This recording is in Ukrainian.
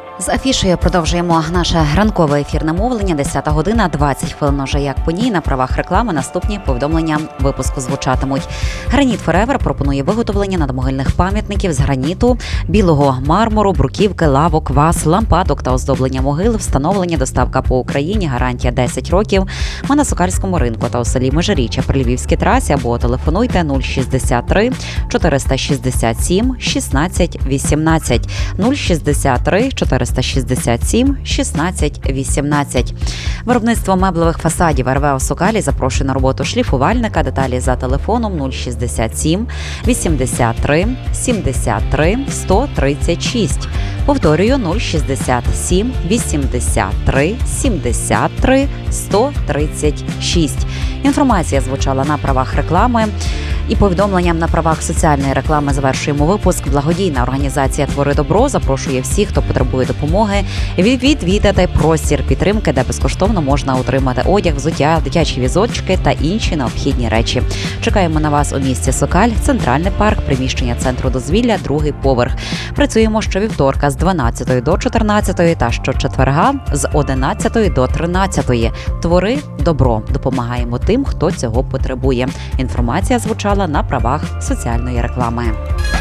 З афішею продовжуємо наше ранкове ефірне мовлення. 10 година, 20 хвилин уже як по ній. На правах реклами наступні повідомлення випуску звучатимуть. Граніт Форевер пропонує виготовлення надмогильних пам'ятників з граніту, білого мармуру, бруківки, лавок, ваз, лампадок та оздоблення могил, встановлення, доставка по Україні, гарантія 10 років. Ми на Сокальському ринку та у селі Межиріччя при Львівській трасі або телефонуйте 063 467 16 18 063 467 16 18. Виробництво меблевих фасадів РВ у Сокалі запрошує на роботу шліфувальника. Деталі за телефоном 067 83 73 136. Повторюю, 067 83 73 136. Інформація звучала на правах реклами. І повідомленням на правах соціальної реклами завершуємо випуск. Благодійна організація «Твори добро» запрошує всіх, хто потребує допомоги, відвідати простір підтримки, де безкоштовно можна отримати одяг, взуття, дитячі візочки та інші необхідні речі. Чекаємо на вас у місті Сокаль, Центральний парк, приміщення центру дозвілля, 2-й поверх. Працюємо щовівторка з 12 до 14 та щочетверга з 11 до 13. «Твори добро». Допомагаємо тим, хто цього потребує. Інформація звучала на правах соціальної реклами.